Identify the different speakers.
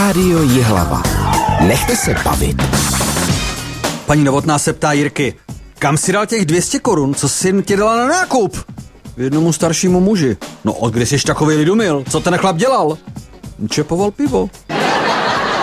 Speaker 1: Rádio Jihlava. Nechte se bavit.
Speaker 2: Paní Novotná se ptá Jirky, kam si dal těch 200 korun, co jsi ti dala na nákup? Jednomu staršímu muži. No od kdy jsi takovej lidomil? Co ten chlap dělal? Čepoval pivo.